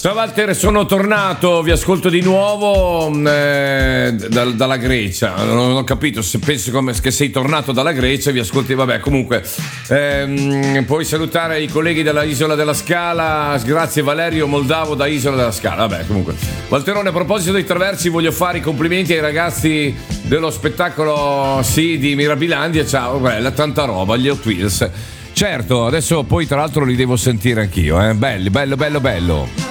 Ciao Walter, sono tornato, vi ascolto di nuovo dalla Grecia. Non ho capito se pensi che sei tornato dalla Grecia, vi ascolti, vabbè, comunque puoi salutare i colleghi della Isola della Scala. Grazie Valerio Moldavo da Isola della Scala. Vabbè, comunque Walterone, a proposito dei traversi, voglio fare i complimenti ai ragazzi dello spettacolo di Mirabilandia. Ciao, bella, tanta roba, gli Hot Wheels. Certo, adesso poi tra l'altro li devo sentire anch'io, belli, bello.